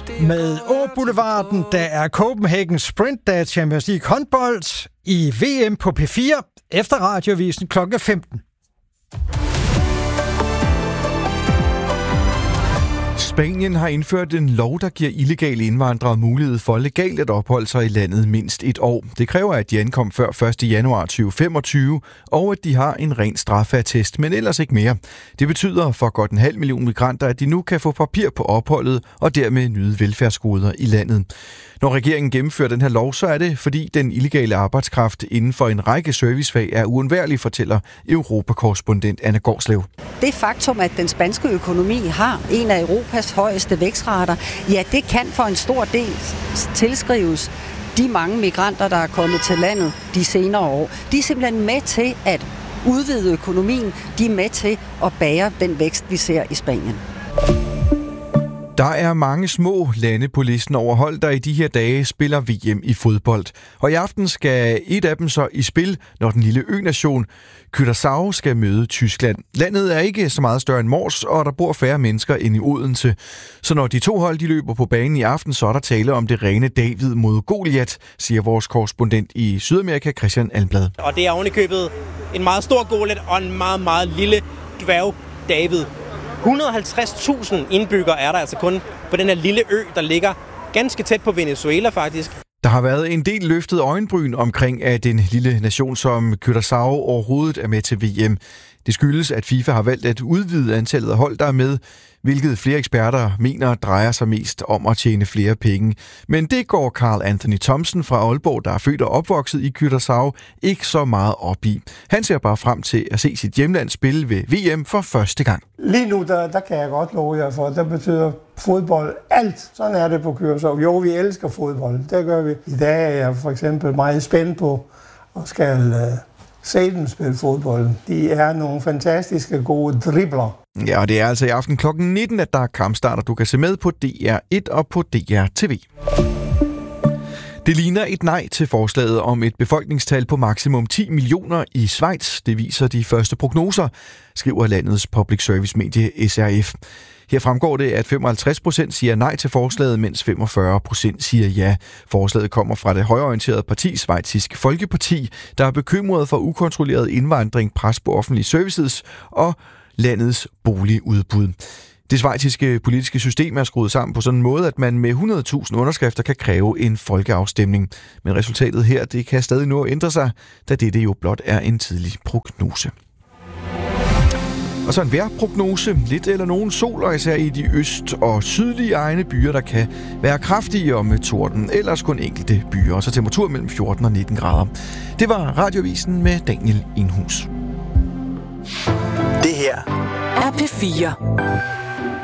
med Åboulevarden, der er Copenhagen Sprint, der er Champions League håndbold i VM på P4 efter Radioavisen kl. 15. Spanien har indført en lov, der giver illegale indvandrere mulighed for legalt at opholde sig i landet mindst et år. Det kræver, at de ankom før 1. januar 2025, og at de har en ren straffeattest, men ellers ikke mere. Det betyder for godt 500.000 migranter, at de nu kan få papir på opholdet og dermed nyde velfærdsgoder i landet. Når regeringen gennemfører den her lov, så er det, fordi den illegale arbejdskraft inden for en række servicefag er uundværlig, fortæller Europakorrespondent Anna Gårdslev. Det faktum, at den spanske økonomi har en af Europas højeste vækstrater, ja, det kan for en stor del tilskrives de mange migranter, der er kommet til landet de senere år. De er simpelthen med til at udvide økonomien. De er med til at bære den vækst, vi ser i Spanien. Der er mange små lande på listen over hold, der i de her dage spiller VM i fodbold. Og i aften skal et af dem så i spil, når den lille ø-nation Curaçao skal møde Tyskland. Landet er ikke så meget større end Mors, og der bor færre mennesker end i Odense. Så når de to hold de løber på banen i aften, så er der tale om det rene David mod Goliat, siger vores korrespondent i Sydamerika, Christian Almblad. Og det er ovenikøbet en meget stor Goliat og en meget, meget lille dværg David. 150.000 indbyggere er der altså kun på den her lille ø, der ligger ganske tæt på Venezuela faktisk. Der har været en del løftet øjenbryn omkring, at en lille nation som Curaçao overhovedet er med til VM. Det skyldes, at FIFA har valgt at udvide antallet af hold, der er med, hvilket flere eksperter mener drejer sig mest om at tjene flere penge. Men det går Carl Anthony Thomsen fra Aalborg, der er født og opvokset i Curaçao, ikke så meget op i. Han ser bare frem til at se sit hjemland spille ved VM for første gang. Lige nu, der kan jeg godt love jer for, der betyder fodbold alt. Sådan er det på Curaçao. Jo, vi elsker fodbold. Det gør vi. I dag er jeg for eksempel meget spændt på og skal se dem spille fodbold. De er nogle fantastiske gode dribler. Ja, og det er altså i aften kl. 19, at der er kampstarter, du kan se med på DR1 og på DR TV. Det ligner et nej til forslaget om et befolkningstal på maksimum 10 millioner i Schweiz. Det viser de første prognoser, skriver landets public service medie SRF. Her fremgår det, at 55% siger nej til forslaget, mens 45% siger ja. Forslaget kommer fra det højreorienterede parti, Schweizisk Folkeparti, der er bekymret for ukontrolleret indvandring, pres på offentlige services og landets boligudbud. Det schweiziske politiske system er skruet sammen på sådan en måde, at man med 100.000 underskrifter kan kræve en folkeafstemning. Men resultatet her, det kan stadig nå at ændre sig, da dette jo blot er en tidlig prognose. Og så en vejrprognose. Lidt eller nogen sol, og især i de øst- og sydlige egne byer, der kan være kraftigere med torden. Ellers kun enkelte byer, og så temperatur mellem 14 og 19 grader. Det var Radioavisen med Daniel Inghus. Det her er P4.